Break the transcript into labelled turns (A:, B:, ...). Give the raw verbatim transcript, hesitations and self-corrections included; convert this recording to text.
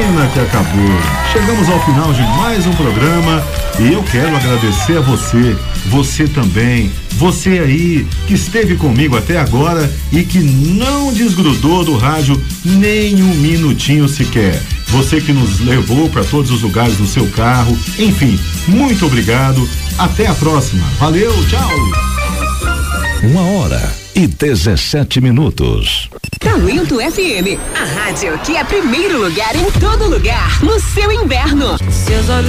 A: pena que acabou. Chegamos ao final de mais um programa e eu quero agradecer a você, você também, você aí que esteve comigo até agora e que não desgrudou do rádio nem um minutinho sequer. Você que nos levou para todos os lugares no seu carro, enfim, muito obrigado. Até a próxima. Valeu, tchau.
B: Uma hora e dezessete minutos.
C: Talento F M, a rádio que é primeiro lugar em todo lugar, no seu inverno.
D: Seus olhos